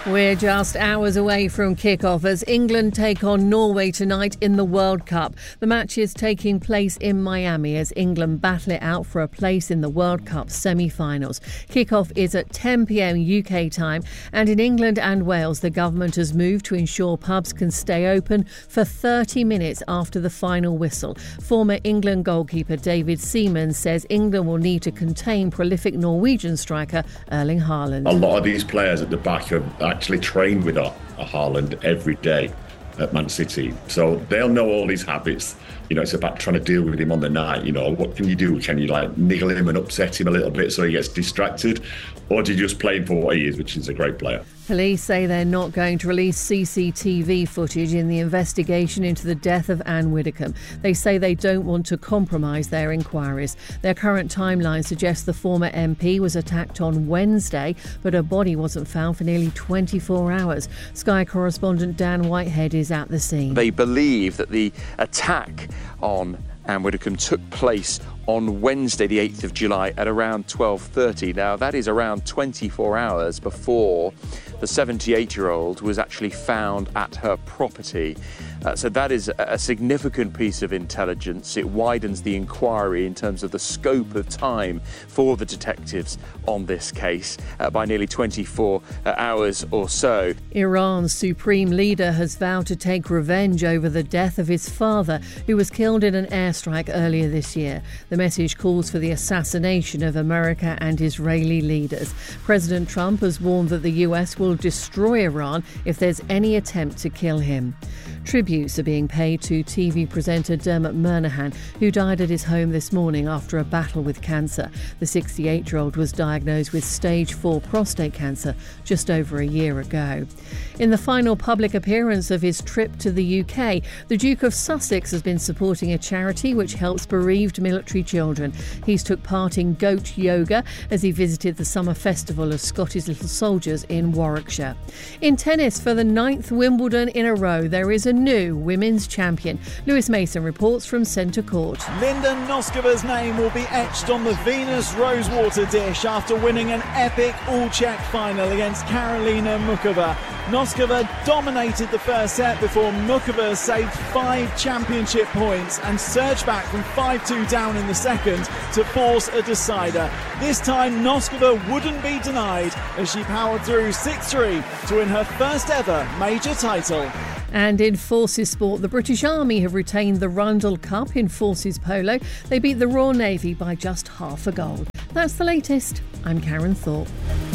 We're just hours away from kick-off as England take on Norway tonight in the World Cup. The match is taking place in Miami as England battle it out for a place in the World Cup semi-finals. Kick-off is at 10 p.m. UK time, and in England and Wales the government has moved to ensure pubs can stay open for 30 minutes after the final whistle. Former England goalkeeper David Seaman says England will need to contain prolific Norwegian striker Erling Haaland. A lot of these players at the back have actually trained with Haaland every day at Man City, so they'll know all his habits. It's about trying to deal with him on the night. What can you do? Can you niggle him and upset him a little bit so he gets distracted, or do you just play him for what he is, which is a great player? Police say they're not going to release CCTV footage in the investigation into the death of Anne Widdecombe. They say they don't want to compromise their inquiries. Their current timeline suggests the former MP was attacked on Wednesday, but her body wasn't found for nearly 24 hours. Sky correspondent Dan Whitehead is at the scene. They believe that the attack on Anne Widdecombe took place on Wednesday, the 8th of July, at around 12:30. Now, that is around 24 hours before the 78-year-old was actually found at her property. So that is a significant piece of intelligence. It widens the inquiry in terms of the scope of time for the detectives on this case by nearly 24 hours or so. Iran's supreme leader has vowed to take revenge over the death of his father, who was killed in an airstrike earlier this year. The message calls for the assassination of America and Israeli leaders. President Trump has warned that the US will destroy Iran if there's any attempt to kill him. Tributes are being paid to TV presenter Dermot Murnaghan, who died at his home this morning after a battle with cancer. The 68-year-old was diagnosed with stage 4 prostate cancer just over a year ago. In the final public appearance of his trip to the UK, the Duke of Sussex has been supporting a charity which helps bereaved military children. He's took part in goat yoga as he visited the summer festival of Scottish Little Soldiers in Warwickshire. In tennis, for the 9th Wimbledon in a row, there is a new women's champion. Lewis Mason reports from Centre Court. Linda Noskova's name will be etched on the Venus Rosewater dish after winning an epic all-Czech final against Karolina Muchova. Noskova dominated the first set before Muchova saved 5 championship points and surged back from 5-2 down in the second to force a decider. This time Noskova wouldn't be denied as she powered through 6-3 to win her first ever major title. And in Forces Sport, the British Army have retained the Rundle Cup in Forces Polo. They beat the Royal Navy by just half a goal. That's the latest. I'm Karen Thorpe.